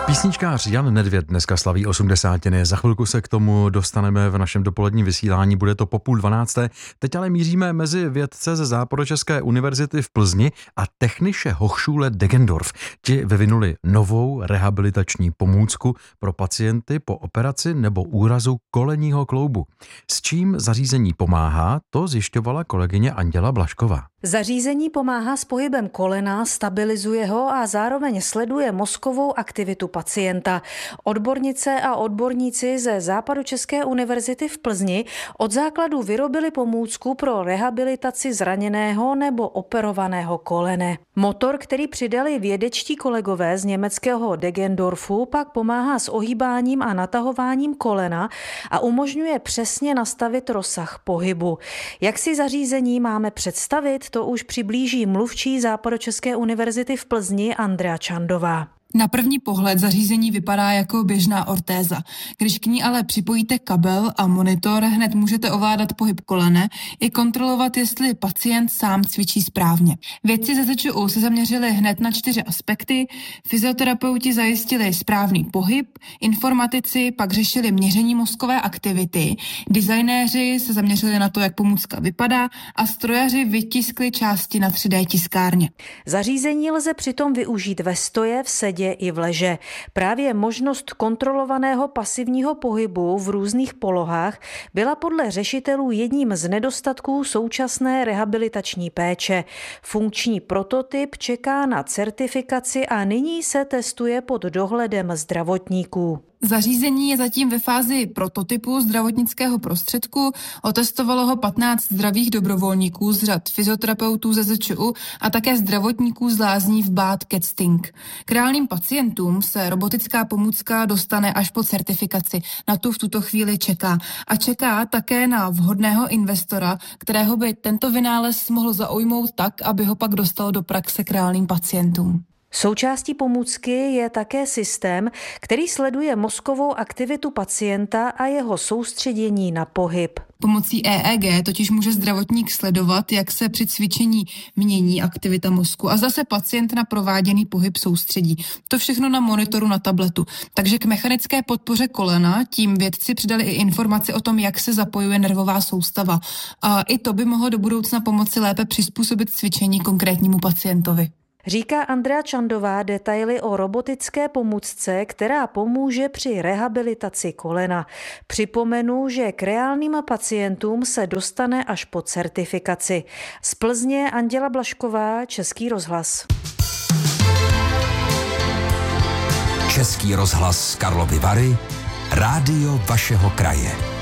Písničkář Jan Nedvěd dneska slaví 80. Za chvilku se k tomu dostaneme v našem dopoledním vysílání, bude to po 11:30. Teď ale míříme mezi vědce ze Západočeské univerzity v Plzni a Technische Hochschule Deggendorf. Ti vyvinuli novou rehabilitační pomůcku pro pacienty po operaci nebo úrazu kolenního kloubu. S čím zařízení pomáhá, to zjišťovala kolegyně Anděla Blašková. Zařízení pomáhá s pohybem kolena, stabilizuje ho a zároveň sleduje mozkovou aktivitu pacienta. Odbornice a odborníci ze Západočeské univerzity v Plzni od základu vyrobili pomůcku pro rehabilitaci zraněného nebo operovaného kolene. Motor, který přidali vědečtí kolegové z německého Deggendorfu, pak pomáhá s ohýbáním a natahováním kolena a umožňuje přesně nastavit rozsah pohybu. Jak si zařízení máme představit, to už přiblíží mluvčí Západočeské univerzity v Plzni Andrea Čandová. Na první pohled zařízení vypadá jako běžná ortéza. Když k ní ale připojíte kabel a monitor, hned můžete ovládat pohyb kolene i kontrolovat, jestli pacient sám cvičí správně. Vědci ze ZČU se zaměřili hned na 4 aspekty. Fyzioterapeuti zajistili správný pohyb, informatici pak řešili měření mozkové aktivity, designéři se zaměřili na to, jak pomůcka vypadá a strojaři vytiskli části na 3D tiskárně. Zařízení lze přitom využít ve stoje, v sedě i v leže. Právě možnost kontrolovaného pasivního pohybu v různých polohách byla podle řešitelů jedním z nedostatků současné rehabilitační péče. Funkční prototyp čeká na certifikaci a nyní se testuje pod dohledem zdravotníků. Zařízení je zatím ve fázi prototypu zdravotnického prostředku. Otestovalo ho 15 zdravých dobrovolníků z řad fyzioterapeutů ze ZČU a také zdravotníků z lázní v Bad Ketzting. K reálným pacientům se robotická pomůcka dostane až po certifikaci. Na tu v tuto chvíli čeká. A čeká také na vhodného investora, kterého by tento vynález mohl zaujmout tak, aby ho pak dostal do praxe k reálným pacientům. Součástí pomůcky je také systém, který sleduje mozkovou aktivitu pacienta a jeho soustředění na pohyb. Pomocí EEG totiž může zdravotník sledovat, jak se při cvičení mění aktivita mozku a zase pacient na prováděný pohyb soustředí. To všechno na monitoru na tabletu. Takže k mechanické podpoře kolena tím vědci přidali i informaci o tom, jak se zapojuje nervová soustava. A i to by mohlo do budoucna pomoci lépe přizpůsobit cvičení konkrétnímu pacientovi. Říká Andrea Čandová detaily o robotické pomůcce, která pomůže při rehabilitaci kolena. Připomenu, že k reálným pacientům se dostane až po certifikaci. Z Plzně Anděla Blašková, Český rozhlas. Český rozhlas Karlovy Vary, rádio vašeho kraje.